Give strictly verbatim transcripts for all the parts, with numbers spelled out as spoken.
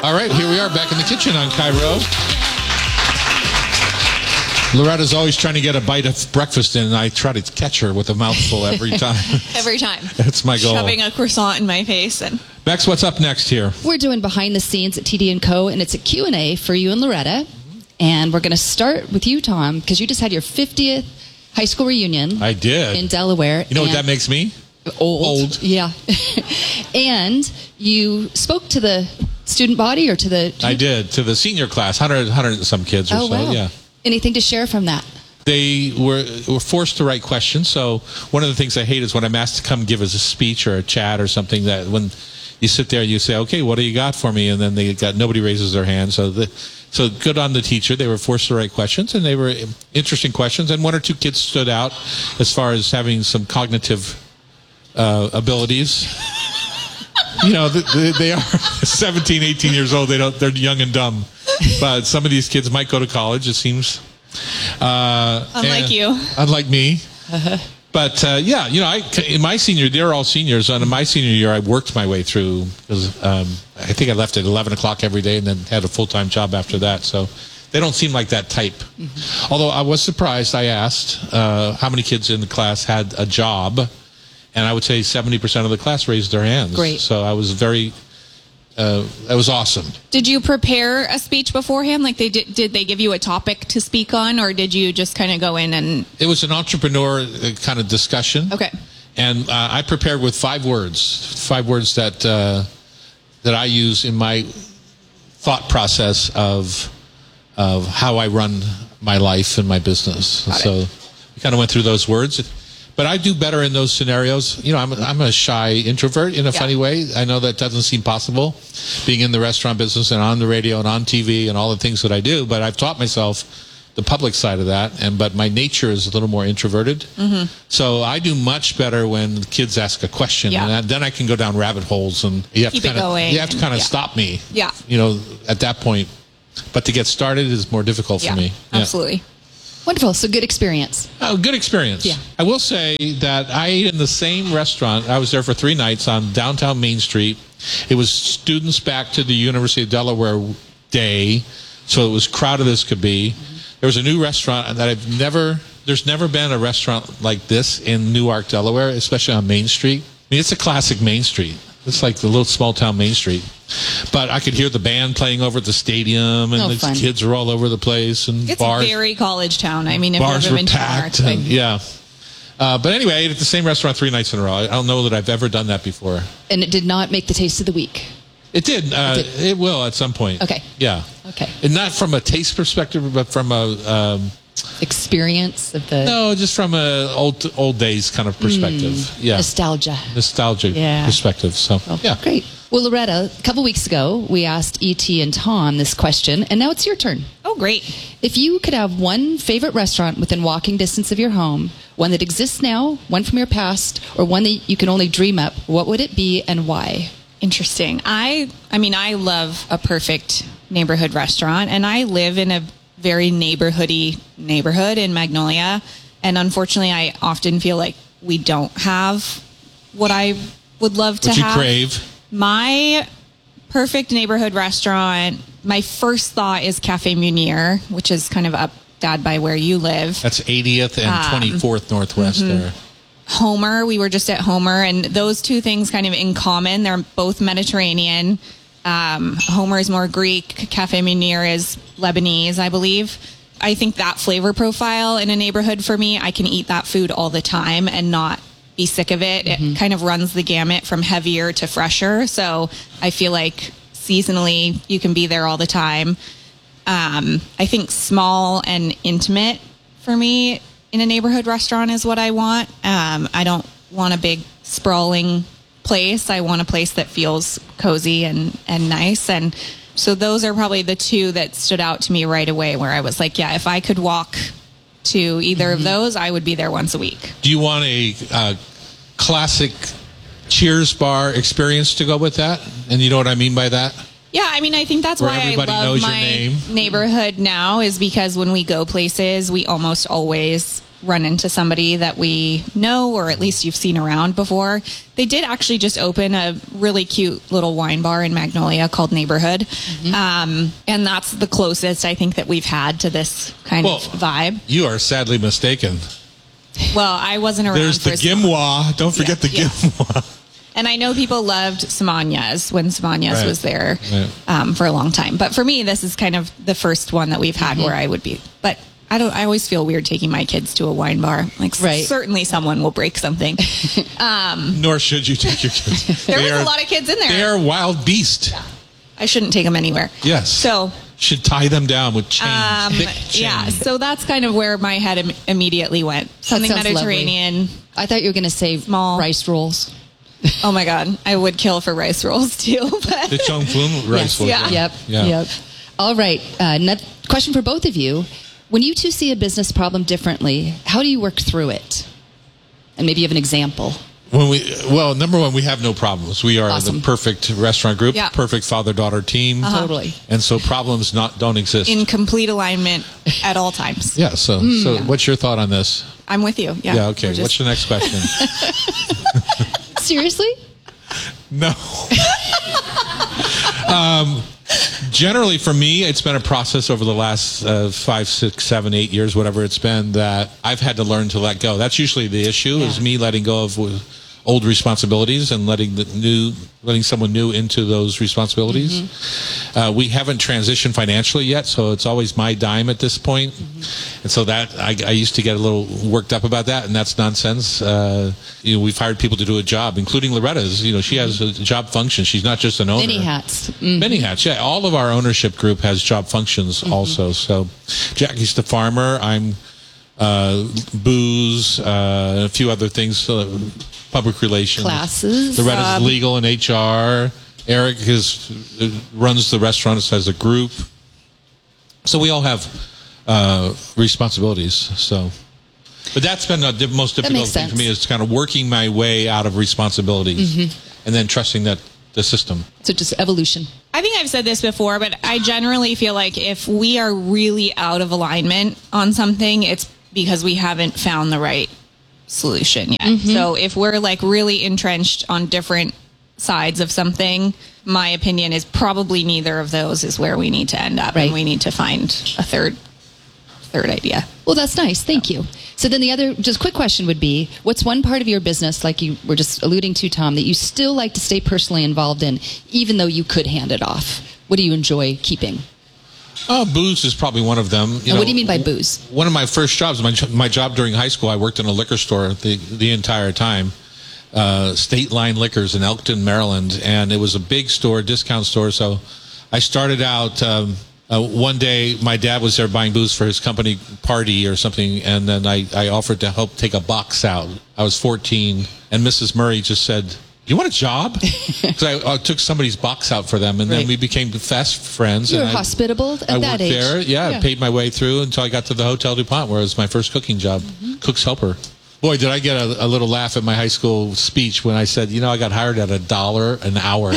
All right, here we are back in the kitchen on Cairo. Loretta's always trying to get a bite of breakfast in, and I try to catch her with a mouthful every time. Every time. That's my goal. Shoving a croissant in my face. And Bex, what's up next here? We're doing behind the scenes at T D and Co, and it's a Q and A for you and Loretta. And we're going to start with you, Tom, because you just had your fiftieth high school reunion. I did. In Delaware. You know what that makes me? Old. Old. Yeah. And you spoke to the student body or to the... I did, to the senior class, one hundred, one hundred and some kids or oh, so, wow. yeah. Anything to share from that? They were were forced to write questions. So one of the things I hate is when I'm asked to come give us a speech or a chat or something, that when you sit there and you say, okay, what do you got for me? And then they got nobody raises their hand. So the, so good on the teacher. They were forced to write questions, and they were interesting questions. And one or two kids stood out as far as having some cognitive uh, abilities. You know, they, they are seventeen, eighteen years old. They don't, they're young and dumb. But some of these kids might go to college, it seems. Uh, unlike you. Unlike me. Uh-huh. But, uh, yeah, you know, I, in my senior, they're all seniors. And in my senior year, I worked my way through. Because, um, I think I left at eleven o'clock every day and then had a full-time job after that. So they don't seem like that type. Mm-hmm. Although I was surprised, I asked uh, how many kids in the class had a job. And I would say seventy percent of the class raised their hands. Great. So I was very, uh, that was awesome. Did you prepare a speech beforehand? Like, they did, did they give you a topic to speak on, or did you just kind of go in and... It was an entrepreneur kind of discussion. Okay. And uh, I prepared with five words, five words that uh, that I use in my thought process of of how I run my life and my business. Got so it. we kind of went through those words. But I do better in those scenarios. You know, I'm, I'm a shy introvert in a yeah. funny way. I know that doesn't seem possible, being in the restaurant business and on the radio and on T V and all the things that I do. But I've taught myself the public side of that. And but my nature is a little more introverted. Mm-hmm. So I do much better when kids ask a question. Yeah. And I, then I can go down rabbit holes. And you have Keep to it kind of, going you have to kind of yeah. stop me. Yeah. You know, at that point. But to get started is more difficult for yeah, me. Absolutely. Yeah. Wonderful. So good experience. Oh, good experience. Yeah. I will say that I ate in the same restaurant. I was there for three nights on downtown Main Street. It was Students Back to the University of Delaware Day, so it was crowded as could be. Mm-hmm. There was a new restaurant that I've never, there's never been a restaurant like this in Newark, Delaware, especially on Main Street. I mean, it's a classic Main Street. It's like the little small town Main Street. But I could hear the band playing over at the stadium, and Oh, the fun. kids are all over the place, and It's bars. a very college town. I mean, if Bars you've were ever been packed. to Newark, And, yeah. Uh, but anyway, I ate at the same restaurant three nights in a row. I don't know that I've ever done that before. And it did not make the taste of the week. It did. Uh, It it, did. will at some point. Okay. Yeah. Okay. And not from a taste perspective, but from a um, Experience of the no, just from a old old days kind of perspective. Mm. Yeah. nostalgia. Nostalgia Yeah. perspective. So Well, yeah. Great. Well, Loretta, a couple weeks ago, we asked E T and Tom this question, and now it's your turn. oh, great. If you could have one favorite restaurant within walking distance of your home, one that exists now, one from your past, or one that you can only dream up, what would it be and why? Interesting. I, I mean, I love a perfect neighborhood restaurant, and I live in a very neighborhoody neighborhood in Magnolia. And unfortunately, I often feel like we don't have what I would love to What you have. crave. My perfect neighborhood restaurant, my first thought is Cafe Munier, which is kind of up dad by where you live. That's eightieth and Um, twenty-fourth Northwest mm-hmm. there. Homer, we were just at Homer, and those two things kind of in common. They're both Mediterranean. Um, Homer is more Greek. Cafe Munier is Lebanese, I believe. I think that flavor profile in a neighborhood for me, I can eat that food all the time and not be sick of it. Mm-hmm. It kind of runs the gamut from heavier to fresher. So I feel like seasonally you can be there all the time. Um, I think small and intimate for me in a neighborhood restaurant is what I want. Um, I don't want a big sprawling place. I want a place that feels cozy and, and nice. And so those are probably the two that stood out to me right away, where I was like, yeah, if I could walk to either mm-hmm. of those, I would be there once a week. Do you want a uh, classic Cheers bar experience to go with that? And you know what I mean by that? Yeah, I mean, I think that's Where why I everybody love knows your my name. neighborhood now, is because when we go places, we almost always run into somebody that we know, or at least you've seen around before. They did actually just open a really cute little wine bar in Magnolia called Neighborhood. Mm-hmm. Um, and that's the closest I think that we've had to this kind Well, of vibe. You are sadly mistaken. Well, I wasn't around There's the for Gimwa. Don't forget Yeah, the yeah. Gimwa. And I know people loved Samania's when Samania's Right. was there Right. um, for a long time. But for me, this is kind of the first one that we've had Mm-hmm. where I would be. But I don't. I always feel weird taking my kids to a wine bar. Like, Right. certainly someone will break something. Nor should you take your kids. There They was are- a lot of kids in there. They are wild beast. I shouldn't take them anywhere. Yes. So Should tie them down with chains. um, thick chains. yeah. So that's kind of where my head im- immediately went. Something sounds lovely. Mediterranean. I thought you were going to say Small. rice rolls. Oh my God, I would kill for rice rolls too. But The Chong Fun rice was Yeah. there. Yep. Yeah. Yep. All right. Uh, another question for both of you. When you two see a business problem differently, how do you work through it? And maybe you have an example. When we well, number one, we have no problems. We are Awesome. the perfect restaurant group, Yeah. perfect father-daughter team, Totally. and so problems not don't exist. in complete alignment at all times. yeah. So, so what's your thought on this? I'm with you. Yeah. Yeah. okay. We're just- What's the next question? Seriously? No. um, generally, for me, it's been a process over the last uh, five, six, seven, eight years, whatever it's been, that I've had to learn to let go. That's usually the issue, is Yeah. me letting go of uh, old responsibilities and letting the new, letting someone new into those responsibilities. Mm-hmm. Uh, we haven't transitioned financially yet, so it's always my dime at this point. Mm-hmm. And so that I, I used to get a little worked up about that, and that's nonsense. Uh, you know, we've hired people to do a job, including Loretta's. You know, she has a job function. She's not just an owner. Many hats. Mm. Many hats. Yeah, all of our ownership group has job functions also. So, Jackie's the farmer. I'm uh, booze, uh, a few other things, uh, public relations, Classes. Loretta's Um, legal and H R. Eric is uh, runs the restaurant as a group. So we all have uh, responsibilities. So, but that's been the most difficult makes thing for me, sense. is kind of working my way out of responsibilities, and then trusting that the system. So just evolution. I think I've said this before, but I generally feel like if we are really out of alignment on something, it's because we haven't found the right solution yet. Mm-hmm. So if we're like really entrenched on different sides of something, my opinion is probably neither of those is where we need to end up, Right. and we need to find a third third idea. Well, that's nice. Thank you. So then the other, just quick question would be, what's one part of your business, like you were just alluding to, Tom, that you still like to stay personally involved in, even though you could hand it off? What do you enjoy keeping? Oh, booze is probably one of them. You And know, what do you mean by booze? One of my first jobs, my, my job during high school, I worked in a liquor store the, the entire time. Uh, State Line Liquors in Elkton, Maryland. And it was a big store, discount store. So I started out, um, uh, one day my dad was there buying booze for his company party or something. And then I, I offered to help take a box out. I was fourteen. And Missus Murray just said, you want a job? Because I, I took somebody's box out for them, and then Right. we became fast friends. You were and I- hospitable at I that worked age. there. Yeah, Yeah. I paid my way through until I got to the Hotel DuPont, where it was my first cooking job, Mm-hmm. cook's helper. Boy, did I get a, a little laugh at my high school speech when I said, you know, I got hired at a dollar an hour.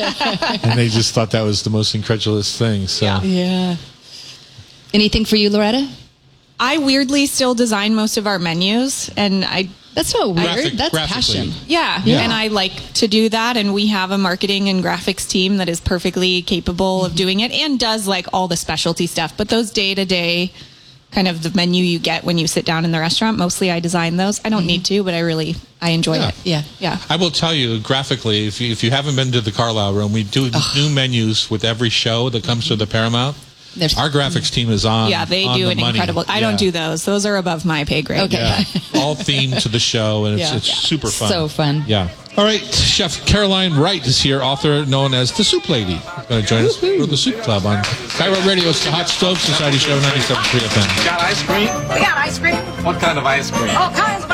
And they just thought that was the most incredulous thing. So, Yeah. Yeah. Anything for you, Loretta? I weirdly still design most of our menus, and I That's not weird. Graphic- That's graphically. passion. Yeah, Yeah. and I like to do that, and we have a marketing and graphics team that is perfectly capable of doing it and does like all the specialty stuff. But those day to day, kind of the menu you get when you sit down in the restaurant, mostly I design those. I don't need to, but I really I enjoy Yeah. it. Yeah. Yeah. I will tell you graphically, if you, if you haven't been to the Carlisle Room, we do new menus with every show that comes to the Paramount. There's- Our graphics team is on. Yeah, they on do the an money. incredible. I Yeah. don't do those; those are above my pay grade. Okay. Yeah, all themed to the show, and it's, Yeah. it's super fun. So fun. Yeah. All right, Chef Caroline Wright is here, author known as the Soup Lady. Going to join us for the Soup Club on Cairo Radio. It's the Hot Stove Society Show, ninety-seven point three F M. Got ice cream? We got ice cream. What kind of ice cream? All kinds.